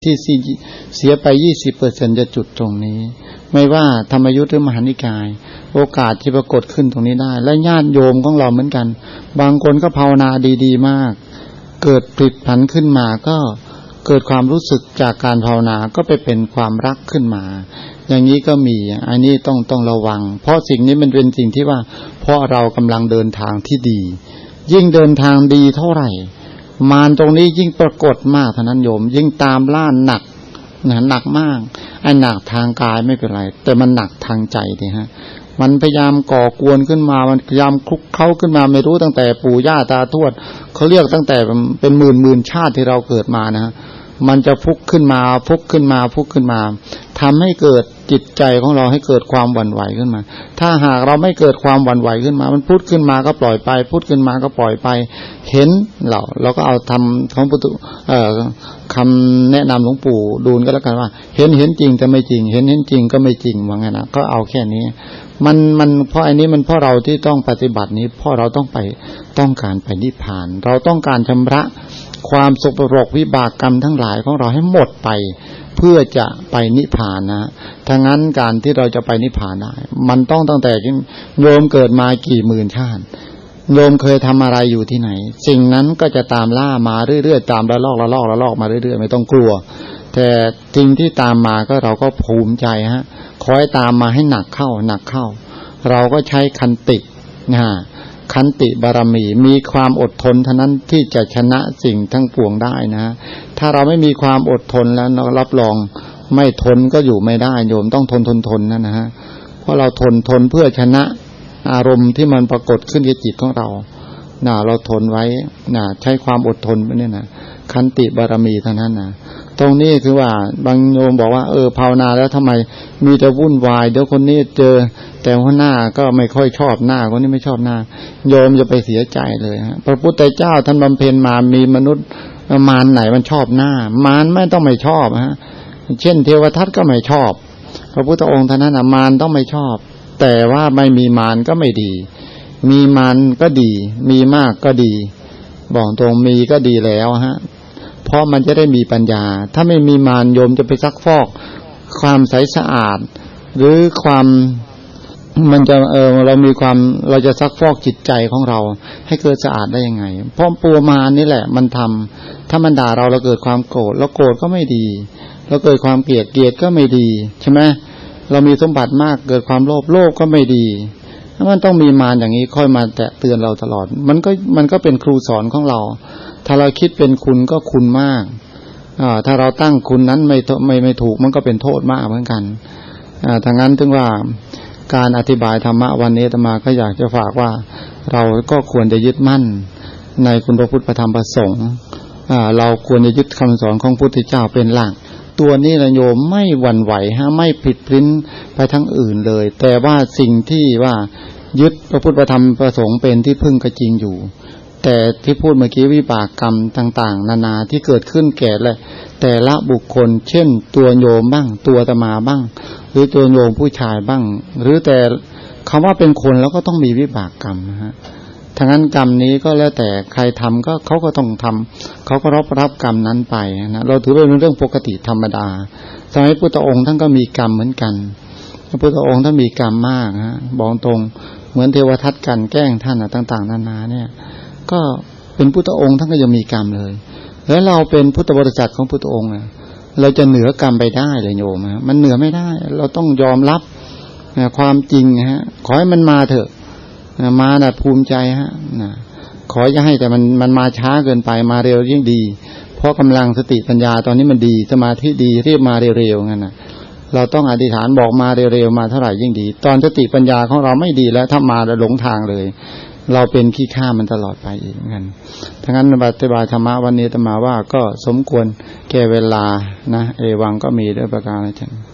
ที่เสียไป 20% จะจุดตรงนี้ไม่ว่าธรรมยุทธหรือมหานิกายโอกาสที่ปรากฏขึ้นตรงนี้ได้และญาติโยมของเราเหมือนกันบางคนก็ภาวนาดีๆมากเกิดผลิตผันขึ้นมาก็เกิดความรู้สึกจากการภาวนาก็ไปเป็นความรักขึ้นมาอย่างนี้ก็มีอันนี้ต้องระวังเพราะสิ่งนี้มันเป็นสิ่งที่ว่าเพราะเรากำลังเดินทางที่ดียิ่งเดินทางดีเท่าไหร่มารตรงนี้ยิ่งปรากฏมากเท่านั้นโยมยิ่งตามล่าหนักหนักมากไอ้หนักทางกายไม่เป็นไรแต่มันหนักทางใจดิฮะมันพยายามก่อกวนขึ้นมามันพยายามคลุกเข้าขึ้นมาไม่รู้ตั้งแต่ปู่ย่าตาทวดเขาเรียกตั้งแต่เป็นหมื่นชาติที่เราเกิดมานะมันจะพุกขึ้นมาทำให้เกิดจิตใจของเราให้เกิดความหวั่นไหวขึ้นมาถ้าหากเราไม่เกิดความหวั่นไหวขึ้นมามันพุดขึ้นมาก็ปล่อยไปพุดขึ้นมาก็ปล่อยไปเห็นเราก็เอาทำของพุทธคำแนะนำหลวงปู่ดูลก็แล้วกันว่าเห็นจริงแต่ไม่จริงเห็นจริงก็ไม่จริงว่างั้นนะก็เอาแค่นี้มันเพราะอันนี้มันเพราะเราที่ต้องปฏิบัตินี้เพราะเราต้องการไปนิพพานเราต้องการชำระความสกปรกวิบากกรรมทั้งหลายของเราให้หมดไปเพื่อจะไปนิพพานนะถ้างั้นการที่เราจะไปนิพพานได้มันต้องตั้งแต่โยมเกิดมากี่หมื่นชาติโยมเคยทำอะไรอยู่ที่ไหนสิ่งนั้นก็จะตามล่ามาเรื่อยๆตามระลอกมาเรื่อยๆไม่ต้องกลัวแต่สิ่งที่ตามมาก็เราก็ภูมิใจฮะคอยตามมาให้หนักเข้าเราก็ใช้คันติขันติบารมีมีความอดทนเท่านั้นที่จะชนะสิ่งทั้งปวงได้นะถ้าเราไม่มีความอดทนแล้วรับรองไม่ทนก็อยู่ไม่ได้โยมต้องทนนะฮะเพราะเราทนเพื่อชนะอารมณ์ที่มันปรากฏขึ้นในจิตของเราเราทนไว้ใช้ความอดทนไปเนี่ยนะขันติบารมีเท่านั้นนะตรงนี้คือว่าบางโยมบอกว่าภาวนาแล้วทำไมมีแต่วุ่นวายเดี๋ยวคนนี้เจอแต่ว่าหน้าก็ไม่ค่อยชอบหน้าคนนี้ไม่ชอบหน้าโยมจะไปเสียใจเลยฮะพระพุทธเจ้าท่านบำเพ็ญมามีมนุษย์มารไหนมันชอบหน้ามารไม่ต้องไม่ชอบฮะเช่นเทวทัตก็ไม่ชอบพระพุทธองค์ท่านนั้นมารต้องไม่ชอบแต่ว่าไม่มีมารก็ไม่ดีมีมารก็ดีมีมากก็ดีบอกตรงมีก็ดีแล้วฮะเพราะมันจะได้มีปัญญาถ้าไม่มีมารโยมจะไปซักฟอกความใสสะอาดหรือความมันจะเรามีความเราจะซักฟอกจิตใจของเราให้เกิดสะอาดได้ยังไงเพราะปัวมารนี่แหละมันทำถ้ามันด่าเราเกิดความโกรธแล้วโกรธก็ไม่ดีเราเกิดความเกลียดก็ไม่ดีใช่ไหมเรามีสมบัติมากเกิดความโลภก็ไม่ดีมันต้องมีมารอย่างนี้ค่อยมาแตะเตือนเราตลอดมันก็เป็นครูสอนของเราถ้าเราคิดเป็นคุณก็คุณมากถ้าเราตั้งคุณนั้นไม่ถูกมันก็เป็นโทษมากเหมือนกันถ้างั้นถึงว่าการอธิบายธรรมะวันนี้อาตมาก็อยากจะฝากว่าเราก็ควรจะยึดมั่นในคุณพระพุทธพระธรรมพระสงฆ์เราควรจะยึดคำสอนของพระพุทธเจ้าเป็นหลักตัวนี้นะโยมไม่หวั่นไหวไม่ผิดพลิ้นไปทั้งอื่นเลยแต่ว่าสิ่งที่ว่ายึดพระพุทธพระธรรมพระสงฆ์เป็นที่พึ่งก็จริงอยู่แต่ที่พูดเมื่อกี้วิบากกรรมต่างๆนานาที่เกิดขึ้นแก่แต่ละบุคคลเช่นตัวโยมบ้างตัวอาตมาบ้างหรือตัวโยมผู้ชายบ้างหรือแต่คำว่าเป็นคนแล้วก็ต้องมีวิบากกรรมนะฮะทั้งนั้นกรรมนี้ก็แล้วแต่ใครทำก็เขาก็ต้องทำเขาก็รับกรรมนั้นไปนะเราถือเป็นเรื่องปกติธรรมดาสมัยพุทธองค์ท่านก็มีกรรมเหมือนกันพระพุทธองค์ท่านมีกรรมมากฮะบอกตรงเหมือนเทวทัตกันแกล้งท่านต่างๆนานาเนี่ยก็เป็นพุทธองค์ท่านก็ยังมีกรรมเลยแล้วเราเป็นพุทธบริษัทของพุทธองค์เราจะเหนือกรรมไปได้เลยโยมมันเหนือไม่ได้เราต้องยอมรับความจริงฮะขอให้มันมาเถอะมาภูมิใจฮะขออย่าให้แต่มันมาช้าเกินไปมาเร็วยิ่งดีเพราะกำลังสติปัญญาตอนนี้มันดีสมาธิดีรีบมาเร็วๆงั้นนะเราต้องอธิษฐานบอกมาเร็วๆมาเท่าไหร่ยิ่งดีตอนสติปัญญาของเราไม่ดีแล้วถ้ามาแล้วหลงทางเลยเราเป็นขี้ข้ามันตลอดไปอีกเหมือนกันทั้งนั้นปฏิบัติธรรมะวันนี้อาตมาว่าก็สมควรแก่เวลานะเอวังก็มีด้วยประการฉะนั้น